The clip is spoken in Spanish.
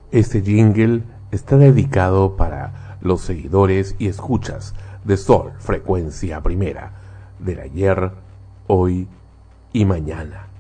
Este jingle está dedicado para los seguidores y escuchas de Sol Frecuencia Primera, del ayer, hoy y mañana.